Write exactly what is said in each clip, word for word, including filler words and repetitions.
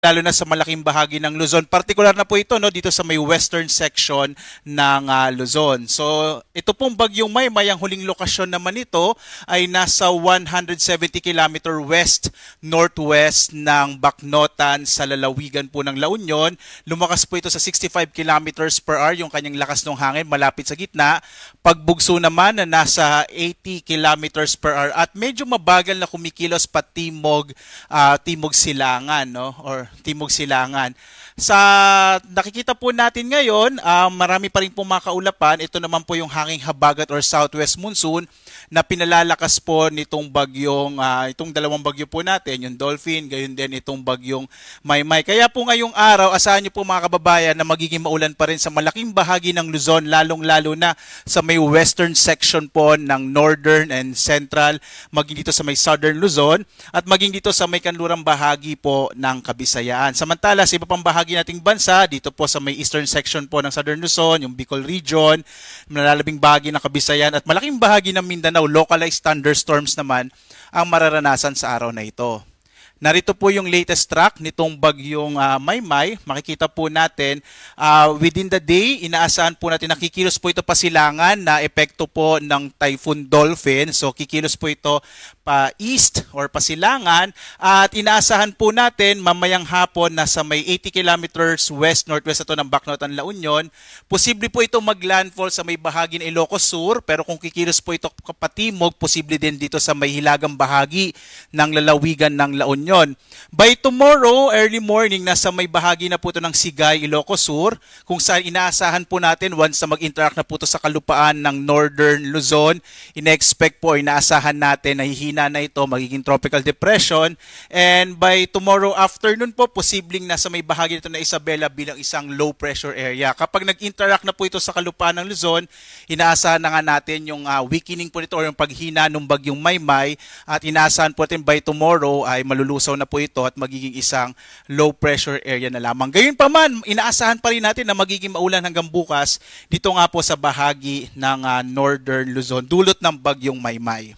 lalo na sa malaking bahagi ng Luzon. Partikular na po ito no dito sa may western section ng uh, Luzon. So ito pong bagyong Maymay, ang huling lokasyon naman ito ay nasa one hundred seventy kilometer west northwest ng Bacnotan sa lalawigan po ng La Union. Lumakas po ito sa sixty-five kilometers per hour yung kanyang lakas ng hangin malapit sa gitna. Pagbugso naman na nasa eighty kilometers per hour at medyo mabagal na kumikilos pa timog uh, timog silangan no or timog silangan. Sa nakikita po natin ngayon, uh, marami pa rin po mga kaulapan. Ito naman po yung hanging habagat or southwest monsoon na pinalalakas po nitong bagyong, uh, itong dalawang bagyo po natin, yung Dolphin, gayon din itong bagyong Maymay. Kaya po ngayong araw, asahan niyo po mga kababayan na magiging maulan pa rin sa malaking bahagi ng Luzon, lalong-lalo na sa may western section po ng northern and central, maging dito sa may southern Luzon, at maging dito sa may kanlurang bahagi po ng Kabisayaan. Samantala, sa iba pang bahagi nating bansa, dito po sa may eastern section po ng southern Luzon, yung Bicol region, malalabing bahagi ng Kabisayan at malaking bahagi ng Mindanao, localized thunderstorms naman ang mararanasan sa araw na ito. Narito po yung latest track nitong bagyong uh, Maymay. Makikita po natin uh, within the day, inaasahan po natin na kikilos po ito pasilangan na epekto po ng Typhoon Dolphin. So kikilos po ito pa east or pasilangan at inaasahan po natin mamayang hapon na sa may eighty kilometers west northwest ito ng Bacnotan, La Union. Posible po ito maglandfall sa may bahagi ng Ilocos Sur, pero kung kikilos po ito kapatimog, posible din dito sa may hilagang bahagi ng lalawigan ng La Union. By tomorrow, early morning, nasa may bahagi na po ito ng Sigay, Ilocos Sur, kung saan inaasahan po natin once na mag-interact na po ito sa kalupaan ng Northern Luzon, ina-expect po, inaasahan natin na hihina na ito, magiging tropical depression. And by tomorrow afternoon po, posibleng nasa may bahagi nito na Isabela bilang isang low pressure area. Kapag nag-interact na po ito sa kalupaan ng Luzon, inaasahan na nga natin yung uh, weakening po nito or yung paghina ng bagyong Maymay, at inaasahan po natin by tomorrow ay malulusaw na po ito at magiging isang low pressure area na lamang. Gayon pa man, inaasahan pa rin natin na magiging maulan hanggang bukas dito nga po sa bahagi ng uh, Northern Luzon, dulot ng bagyong Maymay.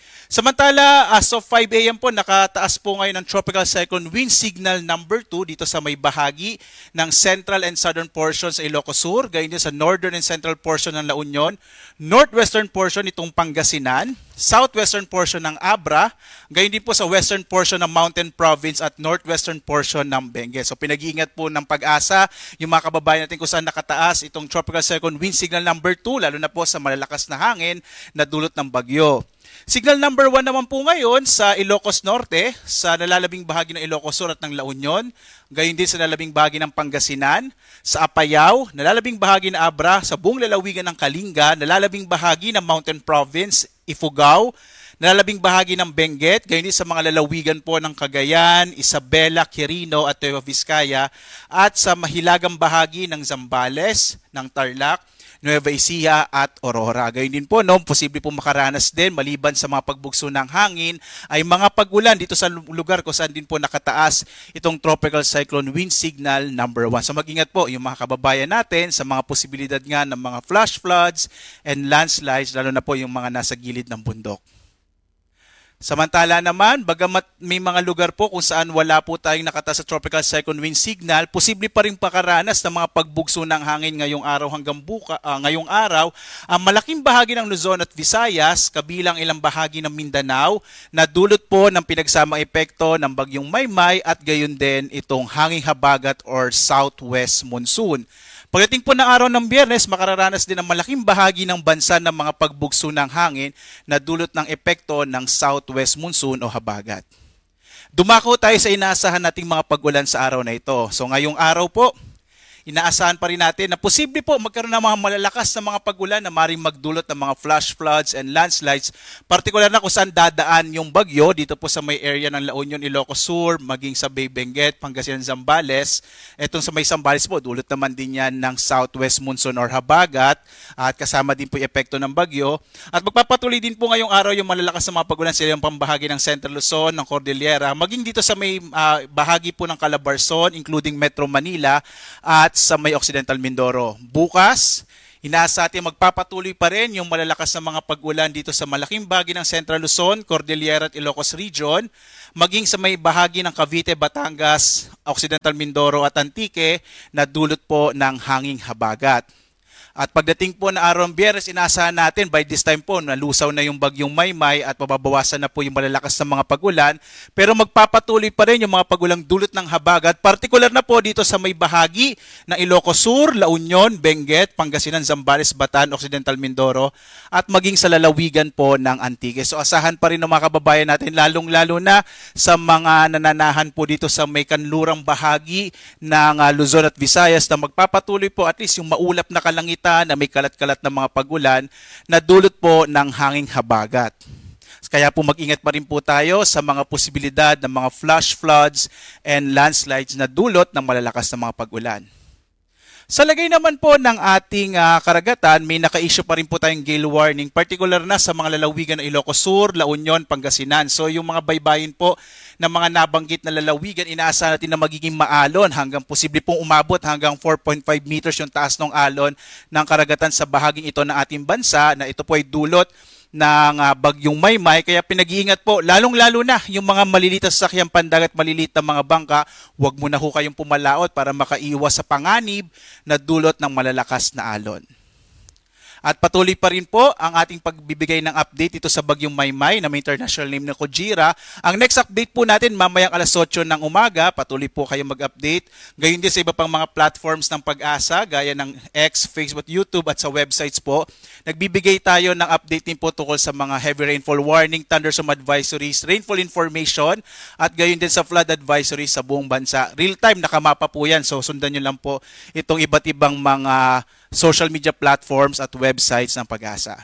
Samantala, as of five a m po, nakataas po ngayon ang Tropical Cyclone Wind Signal number two dito sa may bahagi ng central and southern portion sa Ilocos Sur, gayon din sa northern and central portion ng La Union, northwestern portion itong Pangasinan, southwestern portion ng Abra, gayon din po sa western portion ng Mountain Province at northwestern portion ng Benguet. So pinag-iingat po ng Pag-asa yung mga kababayan natin kung saan nakataas itong Tropical Cyclone Wind Signal number two, lalo na po sa malalakas na hangin na dulot ng bagyo. Signal number one naman po ngayon sa Ilocos Norte, sa nalalabing bahagi ng Ilocos Sur at ng La Union, gayon din sa nalalabing bahagi ng Pangasinan, sa Apayao, nalalabing bahagi ng Abra, sa buong lalawigan ng Kalinga, nalalabing bahagi ng Mountain Province, Ifugao, nalalabing bahagi ng Benguet, gayon din sa mga lalawigan po ng Cagayan, Isabela, Quirino at Nueva Vizcaya, at sa mahilagang bahagi ng Zambales, ng Tarlac, Nueva Ecija at Aurora. Gayon din po, no, posible po makaranas din maliban sa mga pagbugso ng hangin ay mga pag-ulan dito sa lugar kung saan din po nakataas itong Tropical Cyclone Wind Signal number one. So mag-ingat po yung mga kababayan natin sa mga posibilidad nga ng mga flash floods and landslides, lalo na po yung mga nasa gilid ng bundok. Samantala naman, bagamat may mga lugar po kung saan wala po tayong nakataas sa Tropical Cyclone Wind Signal, posible pa rin pakaranas ng mga pagbugso ng hangin ngayong araw hanggang buka, uh, ngayong araw. Ang malaking bahagi ng Luzon at Visayas, kabilang ilang bahagi ng Mindanao, na dulot po ng pinagsamang epekto ng bagyong Maymay at gayon din itong hanging habagat or southwest monsoon. Pagdating po ng araw ng Biyernes, makararanas din ang malaking bahagi ng bansa ng mga pagbugso ng hangin na dulot ng epekto ng southwest monsoon o habagat. Dumako tayo sa inaasahan nating mga pag-ulan sa araw na ito. So ngayong araw po, inaasahan pa rin natin na posible po magkaroon ng mga malalakas na mga pag-ulan na maaaring magdulot ng mga flash floods and landslides, partikular na kung saan dadaan yung bagyo dito po sa may area ng La Union, Ilocos Sur, maging sa Bay Benguet, Pangasinan, Zambales. Etong sa may Zambales po, dulot naman din yan ng southwest monsoon or habagat at kasama din po yung epekto ng bagyo. At magpapatuloy din po ngayong araw yung malalakas na mga pag-ulan sa yung pambahagi ng Central Luzon, ng Cordillera, maging dito sa may uh, bahagi po ng Calabarzon, including Metro Manila at sa may Occidental Mindoro. Bukas, Inaasa natin magpapatuloy pa rin yung malalakas na mga pag-ulan dito sa malaking bahagi ng Central Luzon, Cordillera at Ilocos Region, maging sa may bahagi ng Cavite, Batangas, Occidental Mindoro at Antique na dulot po ng hanging habagat. At pagdating po na araw ng Biyernes, inaasahan natin by this time po nalusaw na yung bagyong Maymay at mababawasan na po yung malalakas na mga pag-ulan. Pero magpapatuloy pa rin yung mga pag-ulang dulot ng habagat, partikular na po dito sa may bahagi ng Ilocos Sur, La Union, Benguet, Pangasinan, Zambales, Bataan, Occidental Mindoro at maging sa lalawigan po ng Antique. So asahan pa rin ng mga kababayan natin, lalong-lalo na sa mga nananahan po dito sa may kanlurang bahagi ng uh, Luzon at Visayas na magpapatuloy po at least yung maulap na kalangitan na may kalat-kalat na mga pag-ulan na dulot po ng hanging habagat. Kaya po mag-ingat pa rin po tayo sa mga posibilidad ng mga flash floods and landslides na dulot ng malalakas na mga pag-ulan. Sa lagay naman po ng ating uh, karagatan, may naka-issue pa rin po tayong gale warning, particular na sa mga lalawigan ng Ilocos Sur, La Union, Pangasinan. So yung mga baybayin po ng mga nabanggit na lalawigan, inaasahan natin na magiging maalon hanggang posible pong umabot hanggang four point five meters yung taas ng alon ng karagatan sa bahaging ito ng ating bansa na ito po ay dulot ng uh, bagyong Maymay. Kaya pinag-iingat po, lalong-lalo na yung mga maliliit na sasakyang pandagat, maliliit na mga bangka, huwag mo na ho kayong pumalaot para makaiwas sa panganib na dulot ng malalakas na alon. At patuloy pa rin po ang ating pagbibigay ng update ito sa bagyong Maymay na may international name na Kojira. Ang next update po natin mamayang alas otso ng umaga. Patuloy po kayo mag-update. Gayon din sa iba pang mga platforms ng Pag-asa gaya ng X, Facebook, YouTube at sa websites po. Nagbibigay tayo ng update din po tungkol sa mga heavy rainfall warning, thunderstorm advisories, rainfall information at gayon din sa flood advisories sa buong bansa. Real time nakamapa po yan. So sundan nyo lang po itong iba't ibang mga social media platforms at websites ng Pag-asa.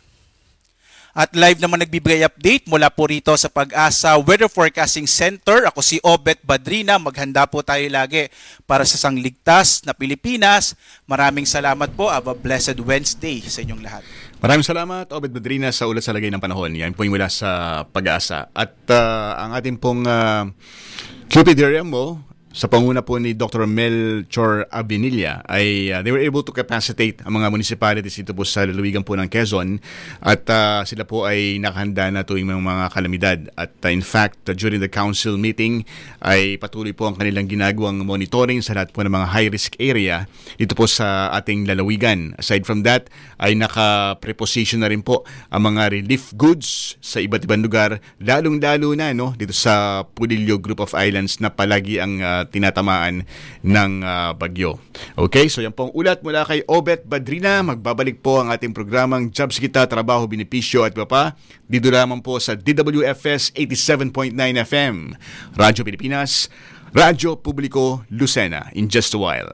At live naman nagbibigay update mula po rito sa Pag-asa Weather Forecasting Center. Ako si Obet Badrina. Maghanda po tayo lagi para sa sangligtas na Pilipinas. Maraming salamat po. Have a blessed Wednesday sa inyong lahat. Maraming salamat, Obet Badrina, sa ulat sa lagay ng panahon. Yan po yung mula sa Pag-asa. At uh, ang ating pong uh, Q P D R M mo, sa panguna po ni Doctor Melchor Abinilla ay uh, they were able to capacitate ang mga municipalities dito po sa lalawigan po ng Quezon at uh, sila po ay nakahanda na tuwing mga, mga kalamidad at uh, in fact uh, during the council meeting ay patuloy po ang kanilang ginagawang monitoring sa lahat po ng mga high risk area dito po sa ating lalawigan. Aside from that ay naka-preposition na rin po ang mga relief goods sa iba't ibang lugar, lalong-lalo na no dito sa Pudillo Group of Islands na palagi ang uh, tinatamaan ng uh, bagyo. Okay, so yan pong ulat mula kay Obet Badrina. Magbabalik po ang ating programang Jobs Kita, Trabaho, Benepisyo at iba pa dito lamang po sa D W F S eighty-seven point nine F M, Radyo Pilipinas, Radyo Publiko Lucena. In just a while.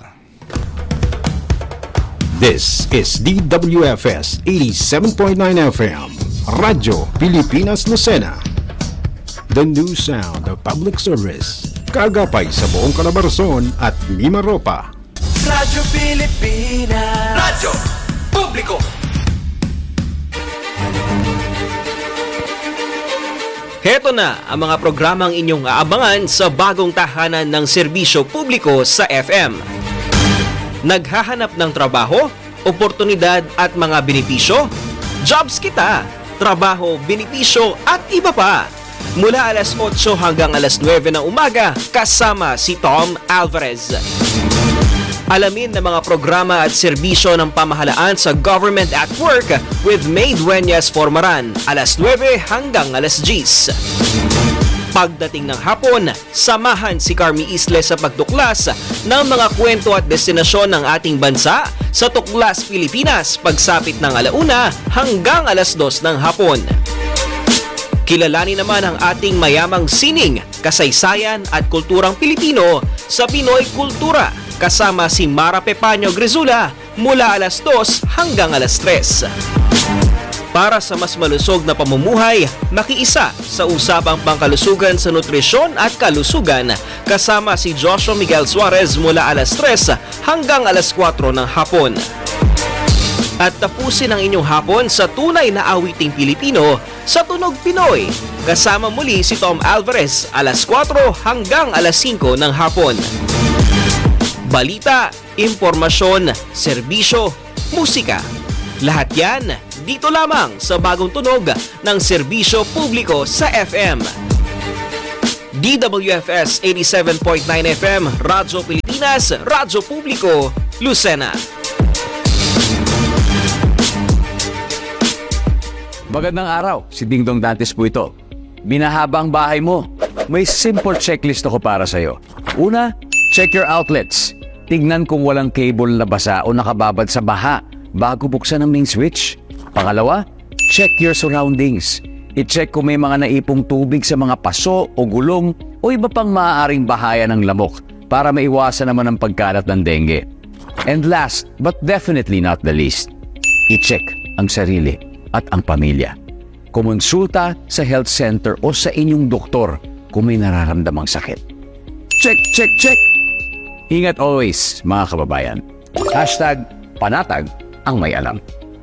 This is D W F S eighty-seven point nine F M, Radyo Pilipinas Lucena. The new sound of public service. Kagapay sa buong Calabarzon at Mimaropa. Radyo Pilipinas. Radyo Publiko. Heto na ang mga programang inyong aabangan sa bagong tahanan ng serbisyo publiko sa F M. Naghahanap ng trabaho, oportunidad at mga benepisyo? Jobs Kita, trabaho, benepisyo at iba pa. Mula alas otso hanggang alas nuwebe ng umaga, kasama si Tom Alvarez. Alamin ang mga programa at serbisyo ng pamahalaan sa Government at Work with May Dueñas Formaran, alas nuwebe hanggang alas diyes. Pagdating ng hapon, samahan si Carmi Isle sa pagtuklas ng mga kwento at destinasyon ng ating bansa sa Tuklas Pilipinas pagsapit ng alauna hanggang alas dos ng hapon. Kilalanin naman ang ating mayamang sining, kasaysayan at kulturang Pilipino sa Pinoy Kultura kasama si Mara Pepaño Grizula mula alas dos hanggang alas tres. Para sa mas malusog na pamumuhay, makiisa sa usapang pangkalusugan sa nutrisyon at kalusugan kasama si Joshua Miguel Suarez mula alas tres hanggang alas kwatro ng hapon. At tapusin ang inyong hapon sa tunay na awiting Pilipino sa Tunog Pinoy. Kasama muli si Tom Alvarez alas kwatro hanggang alas singko ng hapon. Balita, impormasyon, serbisyo, musika, Lahat yan, dito lamang sa bagong tunog ng serbisyo publiko sa F M. D W F S eighty-seven point nine F M, Radyo Pilipinas, Radyo Publiko, Lucena. Magandang araw, si Dingdong Dantes po ito. Binahaba ang bahay mo. May simple checklist ako para sa'yo. Una, check your outlets. Tignan kung walang cable na basa o nakababad sa baha bago buksan ang main switch. Pangalawa, check your surroundings. I-check kung may mga naipong tubig sa mga paso o gulong o iba pang maaaring bahaya ng lamok para maiwasan naman ang pagkalat ng dengue. And last, but definitely not the least, i-check ang sarili at ang pamilya. Kumonsulta sa health center o sa inyong doktor kung may nararamdamang sakit. Check, check, check! Ingat always, mga kababayan. Hashtag panatag ang may alam.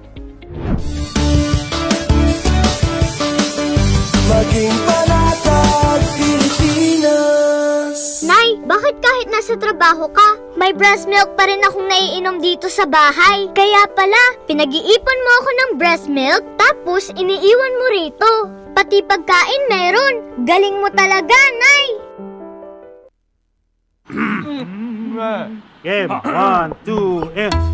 Maging panatag, Pilipinas. Nay, bakit kahit nasa trabaho ka, may breast milk pa rin akong naiinom dito sa bahay? Kaya pala, pinag-iipon mo ako ng breast milk, tapos iniiwan mo rito. Pati pagkain meron. Galing mo talaga, Nay! Game, one, two, and...